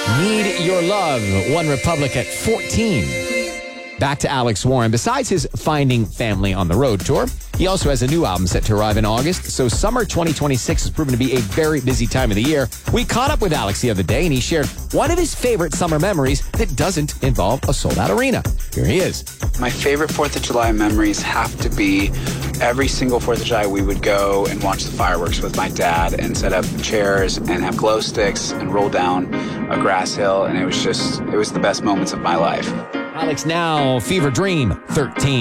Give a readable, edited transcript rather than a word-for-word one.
Need Your Love, One Republic at 14. Back to Alex Warren. Besides his Finding Family on the Road tour, he also has a new album set to arrive in August, so summer 2026 has proven to be a very busy time of the year. We caught up with Alex the other day, and he shared one of his favorite summer memories that doesn't involve a sold-out arena. Here he is. My favorite 4th of July memories have to be every single 4th of July we would go and watch the fireworks with my dad and set up chairs and have glow sticks and roll down a grass hill, and it was the best moments of my life. Alex now, Fever Dream 13.